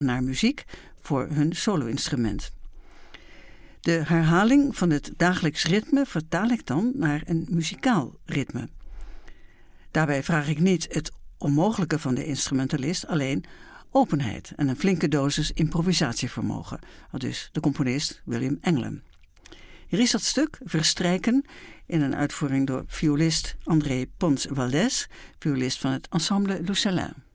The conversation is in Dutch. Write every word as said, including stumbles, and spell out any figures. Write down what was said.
naar muziek voor hun solo-instrument. De herhaling van het dagelijks ritme vertaal ik dan naar een muzikaal ritme. Daarbij vraag ik niet het onmogelijke van de instrumentalist, alleen openheid en een flinke dosis improvisatievermogen, aldus de componist William Englund. Hier is dat stuk Verstrijken in een uitvoering door violist André Pons Valdez, violist van het Ensemble Lucelin.